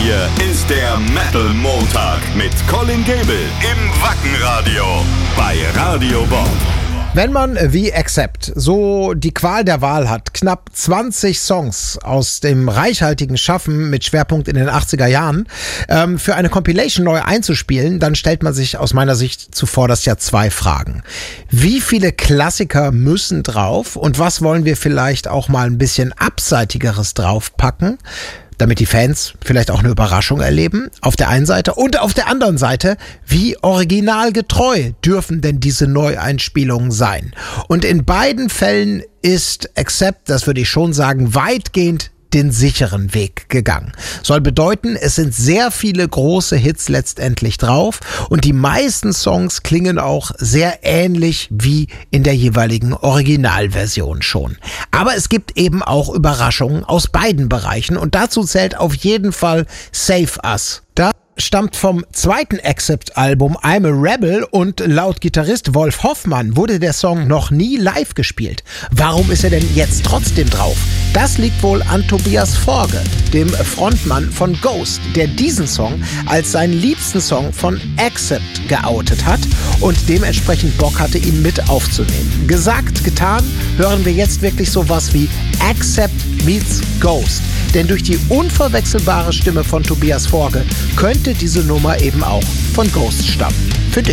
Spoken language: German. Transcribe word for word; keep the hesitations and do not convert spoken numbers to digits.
hier ist der Metal Montag mit Colin Gable im Wackenradio bei Radio Bob. Wenn man wie Accept so die Qual der Wahl hat, knapp zwanzig Songs aus dem reichhaltigen Schaffen mit Schwerpunkt in den achtziger Jahren ähm, für eine Compilation neu einzuspielen, dann stellt man sich aus meiner Sicht zuvorderst ja zwei Fragen. Wie viele Klassiker müssen drauf und was wollen wir vielleicht auch mal ein bisschen Abseitigeres draufpacken, damit die Fans vielleicht auch eine Überraschung erleben, auf der einen Seite. Und auf der anderen Seite, wie originalgetreu dürfen denn diese Neueinspielungen sein? Und in beiden Fällen ist Accept, das würde ich schon sagen, weitgehend den sicheren Weg gegangen. Soll bedeuten, es sind sehr viele große Hits letztendlich drauf und die meisten Songs klingen auch sehr ähnlich wie in der jeweiligen Originalversion schon. Aber es gibt eben auch Überraschungen aus beiden Bereichen und dazu zählt auf jeden Fall Save Us. Da stammt vom zweiten Accept-Album I'm a Rebel und laut Gitarrist Wolf Hoffmann wurde der Song noch nie live gespielt. Warum ist er denn jetzt trotzdem drauf? Das liegt wohl an Tobias Forge, dem Frontmann von Ghost, der diesen Song als seinen liebsten Song von Accept geoutet hat und dementsprechend Bock hatte, ihn mit aufzunehmen. Gesagt, getan, hören wir jetzt wirklich sowas wie Accept meets Ghost. Denn durch die unverwechselbare Stimme von Tobias Forge könnte diese Nummer eben auch von Ghost stammen.